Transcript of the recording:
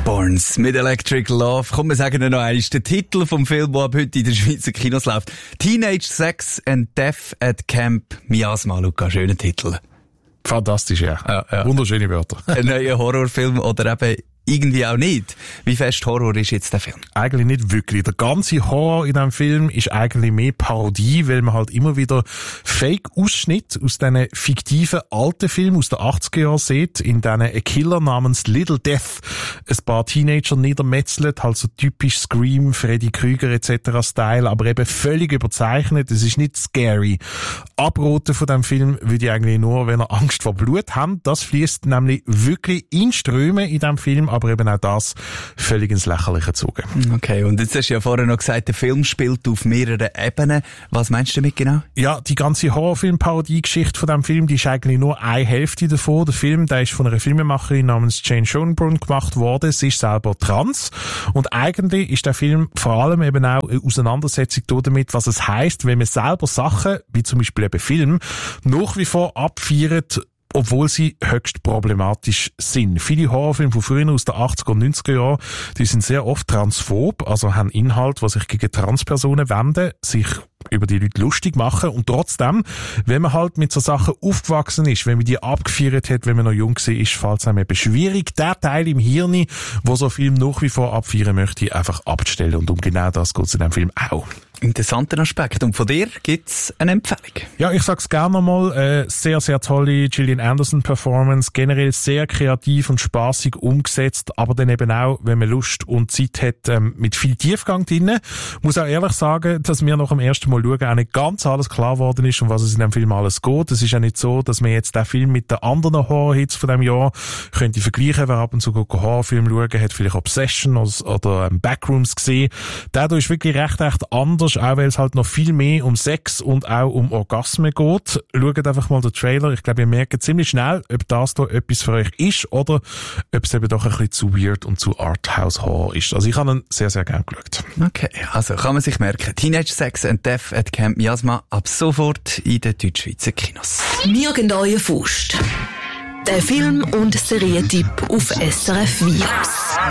Borns mit Electric Love. Komm, wir sagen noch einmal, der Titel vom Film, der ab heute in den Schweizer Kinos läuft. Teenage Sex and Death at Camp Miasma, Luca. Schöner Titel. Fantastisch, ja. Wunderschöne Wörter. Ein neuer Horrorfilm oder eben irgendwie auch nicht. Wie fest Horror ist jetzt der Film? Eigentlich nicht wirklich. Der ganze Horror in diesem Film ist eigentlich mehr Parodie, weil man halt immer wieder Fake-Ausschnitte aus diesen fiktiven alten Filmen aus den 80er Jahren sieht, in denen ein Killer namens Little Death ein paar Teenager niedermetzelt, halt so typisch Scream, Freddy Krüger etc. Style, aber eben völlig überzeichnet. Es ist nicht scary. Abraten von diesem Film würde ich eigentlich nur, wenn ihr Angst vor Blut habt. Das fließt nämlich wirklich in Strömen in diesem Film, aber eben auch das völlig ins Lächerliche gezogen. Okay, und jetzt hast du ja vorher noch gesagt, der Film spielt auf mehreren Ebenen. Was meinst du damit genau? Ja, die ganze Horrorfilm-Parodie-Geschichte von diesem Film, die ist eigentlich nur eine Hälfte davon. Der Film, der ist von einer Filmemacherin namens Jane Schoenbrunn gemacht worden. Sie ist selber trans. Und eigentlich ist der Film vor allem eben auch eine Auseinandersetzung damit, was es heisst, wenn man selber Sachen, wie zum Beispiel eben Film, nach wie vor abfeiert, obwohl sie höchst problematisch sind. Viele Horrorfilme von früher aus den 80er und 90er Jahren, die sind sehr oft transphob, also haben Inhalt, was sich gegen Transpersonen wenden, sich über die Leute lustig machen und trotzdem, wenn man halt mit so Sachen aufgewachsen ist, wenn man die abgefeiert hat, wenn man noch jung war, ist, fällt es einem eben schwierig, der Teil im Hirn, wo so Film nach wie vor abfeiern möchte, einfach abzustellen. Und um genau das geht es in dem Film auch. Interessanter Aspekt. Und von dir gibt's eine Empfehlung? Ja, ich sag's gerne nochmal. Sehr, sehr tolle Gillian Anderson-Performance. Generell sehr kreativ und spaßig umgesetzt, aber dann eben auch, wenn man Lust und Zeit hat, mit viel Tiefgang drin. Muss auch ehrlich sagen, dass mir nach dem ersten Mal schauen auch nicht ganz alles klar geworden ist, um was es in dem Film alles geht. Es ist ja nicht so, dass man jetzt den Film mit den anderen Horror-Hits von dem Jahr könnte vergleichen. Wer ab und zu Horrorfilm schauen, hat vielleicht Obsession oder Backrooms gesehen. Der ist wirklich recht anders, auch weil es halt noch viel mehr um Sex und auch um Orgasmen geht. Schaut einfach mal den Trailer. Ich glaube, ihr merkt ziemlich schnell, ob das da etwas für euch ist oder ob es eben doch ein bisschen zu weird und zu Arthouse-Horror ist. Also ich habe ihn sehr, sehr gerne geschaut. Okay, also kann man sich merken. Teenage Sex and Death at Camp Miasma ab sofort in den Deutschschweizer Kinos. Nirgendwo Faust. Der Film- und Serientipp auf SRF Virus.